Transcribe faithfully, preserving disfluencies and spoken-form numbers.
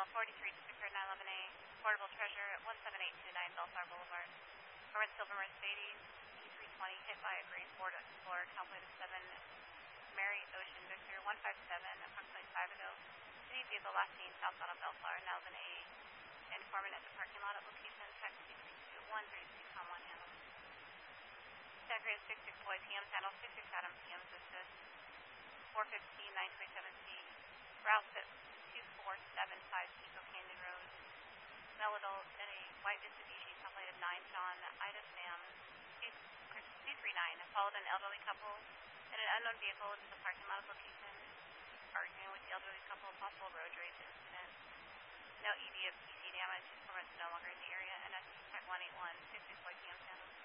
forty-three, District nine eleven A, Portable Treasure at one seven eight two nine Bellflower Boulevard. A red silver Mercedes E three twenty hit by a green Ford Explorer, calculated seven Mary Ocean Victor one five seven, approximately five ago. City vehicle last seen southbound of Bellflower, nine eleven A, and informant at the parking lot at location text two three two one three two com one handle. Decorated six six Boy P M's handle, six six Adam P M's assist, four fifteen nine twenty-seven C, route at two four seven five Pico Canyon Road. Male adult in a white Mitsubishi, calculated nine John Ida Sam two three nine, followed an elderly couple in an unknown vehicle to the parking lot of location, arguing with the elderly couple, possible road rage incident. No E V of P C damage, informant's no longer in the area, and S T Tech one eight one, six six Boy P M's handle.